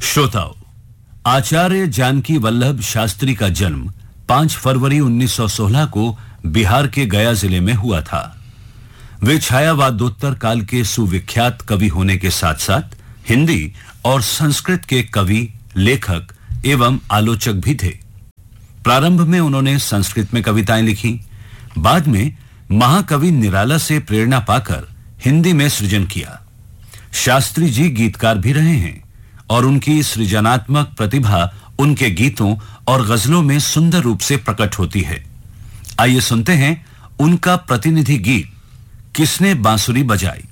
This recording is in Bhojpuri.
श्रोताओं, आचार्य जानकी वल्लभ शास्त्री का जन्म 5 फरवरी 1916 को बिहार के गया जिले में हुआ था। वे छायावादोत्तर काल के सुविख्यात कवि होने के साथ-साथ हिंदी और संस्कृत के कवि, लेखक एवं आलोचक भी थे। प्रारंभ में उन्होंने संस्कृत में कविताएं लिखी। बाद में महाकवि निराला से प्रेरणा पाकर हिंदी में सृजन किया। शास्त्री जी गीतकार भी रहे हैं और उनकी सृजनात्मक प्रतिभा उनके गीतों और गजलों में सुंदर रूप से प्रकट होती है। आइए सुनते हैं उनका प्रतिनिधि गीत किसने बांसुरी बजाई।